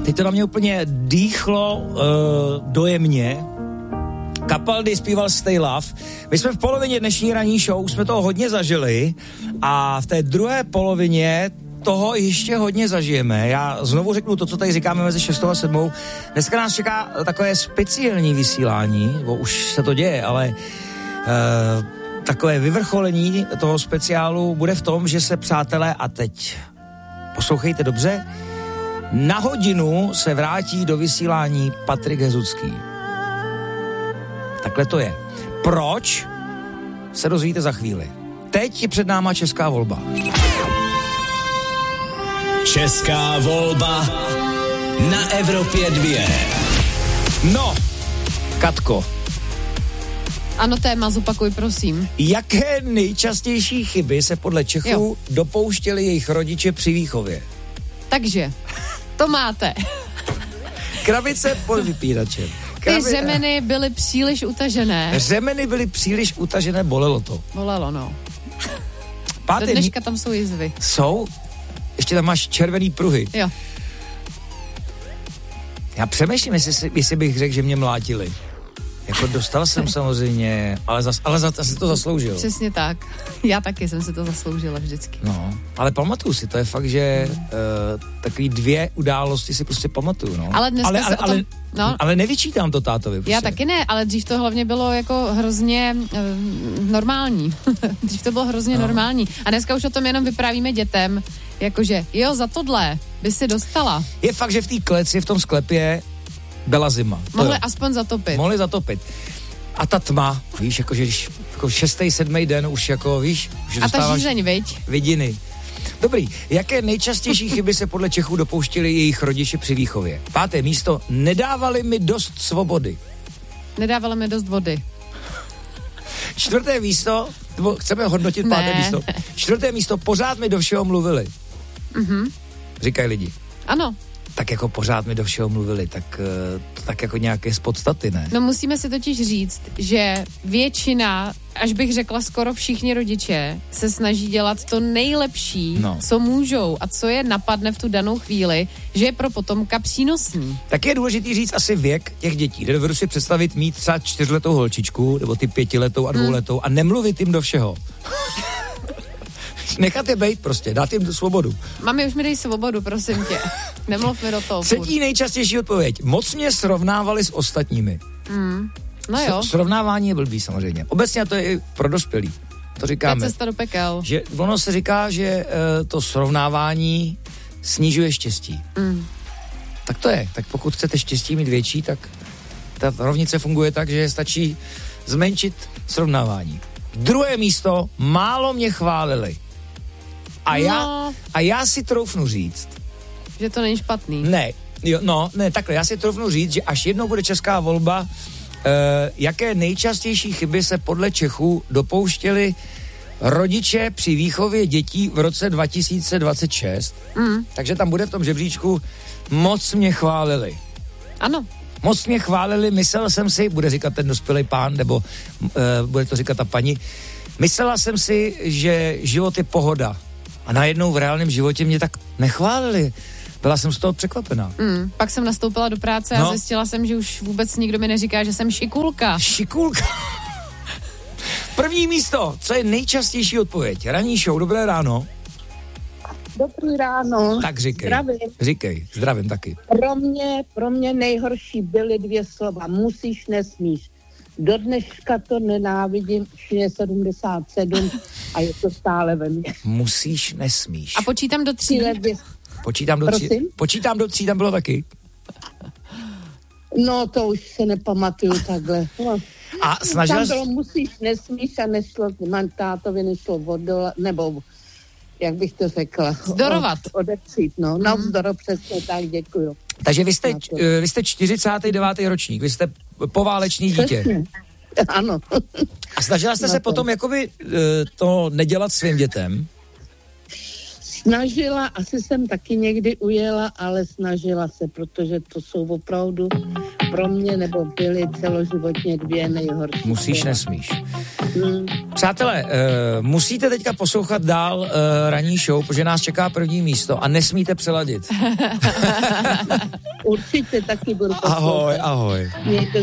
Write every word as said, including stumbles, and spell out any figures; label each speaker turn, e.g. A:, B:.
A: teď to na mě úplně dýchlo uh, dojemně. Capaldi zpíval Stay Love. My jsme v polovině dnešní ranní show, jsme toho hodně zažili a v té druhé polovině toho ještě hodně zažijeme. Já znovu řeknu to, co tady říkáme mezi šestou a sedmou. Dneska nás čeká takové speciální vysílání, bo už se to děje, ale uh, takové vyvrcholení toho speciálu bude v tom, že se, přátelé, a teď poslouchejte dobře, na hodinu se vrátí do vysílání Patrik Hezucký. Takhle to je. Proč? Se dozvíte za chvíli. Teď je před náma česká volba.
B: Česká volba na Evropě dvě.
A: No, Katko.
C: Ano, téma zopakuj, prosím.
A: Jaké nejčastější chyby se podle Čechů jo. dopouštěli jejich rodiče při výchově?
C: Takže, to máte.
A: Krabice pod vypínačem.
C: Krabi... Ty řemeny byly příliš utažené.
A: Řemeny byly příliš utažené, bolelo to.
C: Bolelo, no.
A: Páté,
C: do dneška tam jsou jizvy.
A: Jsou? Ještě tam máš červený pruhy.
C: Jo.
A: Já přemýšlím, jestli, jestli bych řekl, že mě mlátili. Jako dostal jsem samozřejmě, ale, zas, ale zase si to zasloužil.
C: Přesně tak. Já taky jsem si to zasloužila vždycky.
A: No, ale pamatuju si, to je fakt, že mm. uh, takový dvě události si prostě pamatuju, no.
C: Ale dneska
A: ale, ale,
C: tom,
A: ale,
C: no.
A: ale nevyčítám to tátovi. Prostě.
C: Já taky ne, ale dřív to hlavně bylo jako hrozně uh, normální. Dřív to bylo hrozně no. normální. A dneska už o tom jenom vyprávíme dětem, jakože jo, za tohle by si dostala.
A: Je fakt, že v té kleci, v tom sklepě byla zima.
C: Mohli aspoň zatopit.
A: Mohli zatopit. A ta tma, víš, jakože když jako šestý, sedmý den už jako, víš, že
C: a ta žízeň, viď?
A: Vidiny. Dobrý, jaké nejčastější chyby se podle Čechů dopouštěli jejich rodiče při výchově? Páté místo, nedávali mi dost svobody.
C: Nedávali mi dost vody.
A: Čtvrté místo, nebo chceme hodnotit
C: ne.
A: páté místo. Čtvrté místo, pořád mi do všeho mluvili.
C: Mhm.
A: Říkají lidi.
C: Ano.
A: Tak jako pořád mi do všeho mluvili, tak, tak jako nějaké z podstaty, ne?
C: No musíme si totiž říct, že většina, až bych řekla skoro všichni rodiče, se snaží dělat to nejlepší, no. co můžou a co je napadne v tu danou chvíli, že je pro potomka přínosný.
A: Tak je důležitý říct asi věk těch dětí. Dovedu si představit mít třeba čtyřletou holčičku, nebo ty pětiletou a dvouletou hmm. a nemluvit jim do všeho. Nechat je bejt prostě, dát jim tu svobodu.
C: Mami, už mi dej svobodu, prosím tě. Nemluv mi do toho.
A: Třetí nejčastější odpověď. Moc mě srovnávali s ostatními.
C: Mm. No jo.
A: Srovnávání je blbý samozřejmě. Obecně to je i pro dospělí. To říkáme.
C: To je cesta do pekel.
A: Že ono se říká, že uh, to srovnávání snižuje štěstí.
C: Mm.
A: Tak to je. Tak pokud chcete štěstí mít větší, tak ta rovnice funguje tak, že stačí zmenšit srovnávání. Druhé místo, málo mě chválili. A, no. já, a já si troufnu říct,
C: že to není špatný.
A: Ne, jo, no, ne, takhle, já si troufnu říct, že až jednou bude česká volba, eh, jaké nejčastější chyby se podle Čechů dopouštěli rodiče při výchově dětí v roce dva tisíce dvacet šest.
C: Mm.
A: Takže tam bude v tom žebříčku moc mě chválili.
C: Ano.
A: Moc mě chválili, myslel jsem si, bude říkat ten dospělý pán, nebo uh, bude to říkat ta paní, myslela jsem si, že život je pohoda. A najednou v reálném životě mě tak nechválili. Byla jsem z toho překvapená.
C: Mm, pak jsem nastoupila do práce no. a zjistila jsem, že už vůbec nikdo mi neříká, že jsem šikulka.
A: Šikulka. První místo, co je nejčastější odpověď? Ranní show, dobré ráno.
D: Dobrý ráno.
A: Tak říkej.
D: Zdravím.
A: Říkej, zdravím taky.
D: Pro mě, pro mě nejhorší byly dvě slova. Musíš, nesmíš. Do dneška to nenávidím, už je sedmdesát sedm a je to stále ve mně.
A: Musíš, nesmíš.
C: A počítám do tří.
A: Počítám do tří. Počítám do tří, tam bylo taky.
D: No, to už se nepamatuju takhle. No.
A: A snažila
D: tam bylo musíš, nesmíš a nešlo, mám tátovi nešlo vodola, nebo jak bych to řekla.
C: Vzdorovat.
D: Odepřít, no. No, mm. vzdoro, přesně tak, děkuju.
A: Takže vy jste, vy jste čtyřicátý devátý ročník, vy jste poválečný dítě.
D: Přesně. Ano.
A: A snažila jste
D: no
A: se
D: to.
A: potom jakoby to nedělat svým dětem?
D: Snažila, asi jsem taky někdy ujela, ale snažila se, protože to jsou opravdu pro mě, nebo byly celoživotně dvě nejhorší.
A: Musíš, nesmíš. Hmm. Přátelé, uh, musíte teďka poslouchat dál uh, ranní show, protože nás čeká první místo a nesmíte přeladit.
D: Určitě taky budu poslouchat.
A: Ahoj, ahoj.
D: Mějte